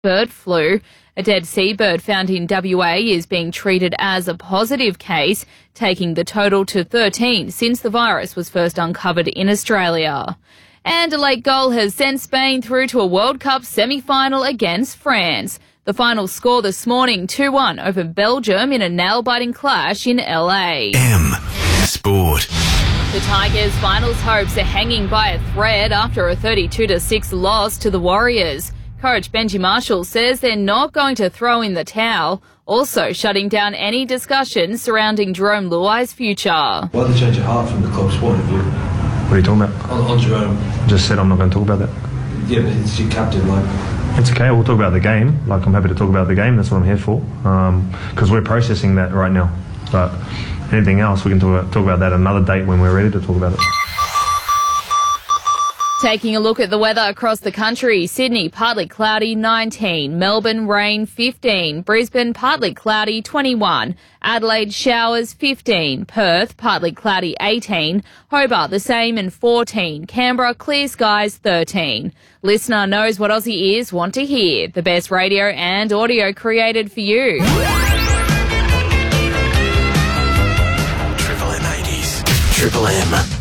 bird flu. A dead seabird found in WA is being treated as a positive case, taking the total to 13 since the virus was first uncovered in Australia. And a late goal has sent Spain through to a World Cup semi-final against France. The final score this morning, 2-1 over Belgium in a nail-biting clash in LA. Sport. The Tigers' finals hopes are hanging by a thread after a 32-6 loss to the Warriors. Coach Benji Marshall says they're not going to throw in the towel, also shutting down any discussions surrounding Jerome Luai's future. Why the change of heart from the club's point of view? What are you talking about? On Jerome. Just said I'm not going to talk about that. Yeah, but it's your captain, like. It's okay, we'll talk about the game. Like, I'm happy to talk about the game, that's what I'm here for. Because we're processing that right now. But anything else, we can talk about that another date when we're ready to talk about it. Taking a look at the weather across the country, Sydney partly cloudy 19, Melbourne rain 15, Brisbane partly cloudy 21, Adelaide showers 15, Perth partly cloudy 18, Hobart the same and 14, Canberra clear skies 13. Listener knows what Aussie ears want to hear, the best radio and audio created for you. Triple M 80s. Triple M.